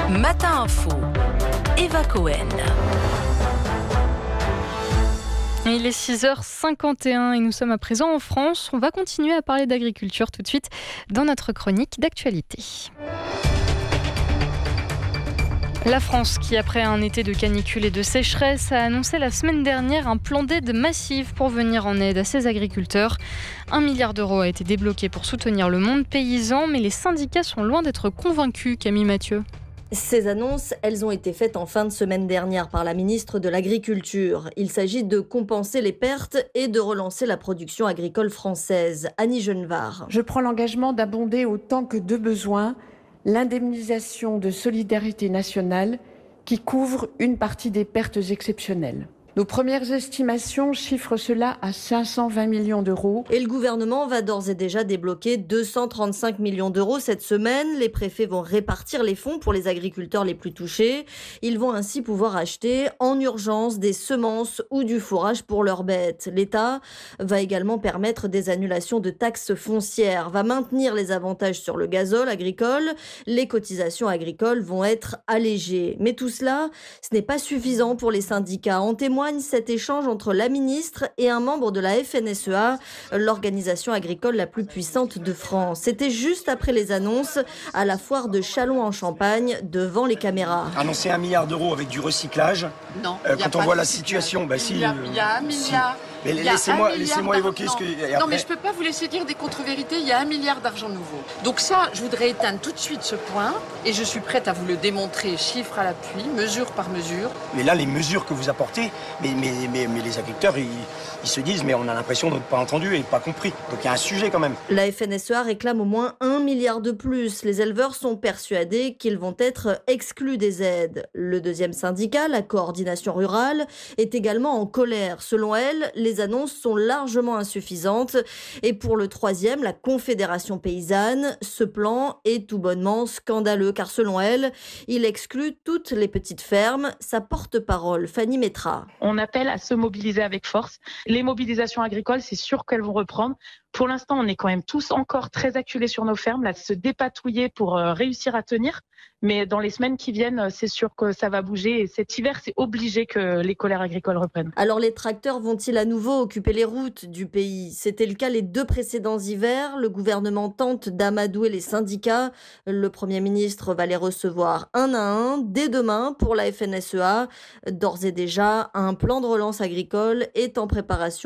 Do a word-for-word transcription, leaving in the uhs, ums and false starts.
Matin Info, Eva Cohen. Il est six heures cinquante et un et nous sommes à présent en France. On va continuer à parler d'agriculture tout de suite dans notre chronique d'actualité. La France, qui après un été de canicule et de sécheresse, a annoncé la semaine dernière un plan d'aide massif pour venir en aide à ses agriculteurs. Un milliard d'euros a été débloqué pour soutenir le monde paysan, mais les syndicats sont loin d'être convaincus, Camille Mathieu. Ces annonces, elles ont été faites en fin de semaine dernière par la ministre de l'Agriculture. Il s'agit de compenser les pertes et de relancer la production agricole française. Annie Genevard. Je prends l'engagement d'abonder autant que de besoin l'indemnisation de solidarité nationale qui couvre une partie des pertes exceptionnelles. Nos premières estimations chiffrent cela à cinq cent vingt millions d'euros. Et le gouvernement va d'ores et déjà débloquer deux cent trente-cinq millions d'euros cette semaine. Les préfets vont répartir les fonds pour les agriculteurs les plus touchés. Ils vont ainsi pouvoir acheter en urgence des semences ou du fourrage pour leurs bêtes. L'État va également permettre des annulations de taxes foncières, va maintenir les avantages sur le gazole agricole. Les cotisations agricoles vont être allégées. Mais tout cela, ce n'est pas suffisant pour les syndicats. En témoigne cet échange entre la ministre et un membre de la F N S E A, l'organisation agricole la plus puissante de France. C'était juste après les annonces à la foire de Châlons-en-Champagne devant les caméras. Annoncer un milliard d'euros avec du recyclage. Non. Euh, quand on voit la situation, bah si. Il y a, il y a un milliard. Si. Mais laissez-moi, laissez-moi évoquer ce que. Non, après... mais je ne peux pas vous laisser dire des contre-vérités. Il y a un milliard d'argent nouveau. Donc ça, je voudrais éteindre tout de suite ce point et je suis prête à vous le démontrer, chiffre à l'appui, mesure par mesure. Mais là, les mesures que vous apportez, mais, mais, mais, mais les agriculteurs, ils, ils se disent, mais on a l'impression de ne pas entendu et pas compris. Donc il y a un sujet quand même. La F N S E A réclame au moins un milliard de plus. Les éleveurs sont persuadés qu'ils vont être exclus des aides. Le deuxième syndicat, la coordination rurale, est également en colère. Selon elle, les annonces sont largement insuffisantes. Et pour le troisième, la Confédération paysanne, ce plan est tout bonnement scandaleux car selon elle, il exclut toutes les petites fermes. Sa porte-parole, Fanny Métra. On appelle à se mobiliser avec force. Les mobilisations agricoles, c'est sûr qu'elles vont reprendre. Pour l'instant, on est quand même tous encore très acculés sur nos fermes, là, de se dépatouiller pour euh, réussir à tenir. Mais dans les semaines qui viennent, c'est sûr que ça va bouger. Et cet hiver, c'est obligé que les colères agricoles reprennent. Alors, les tracteurs vont-ils à nouveau occuper les routes du pays ? C'était le cas les deux précédents hivers. Le gouvernement tente d'amadouer les syndicats. Le Premier ministre va les recevoir un à un dès demain pour la F N S E A. D'ores et déjà, un plan de relance agricole est en préparation.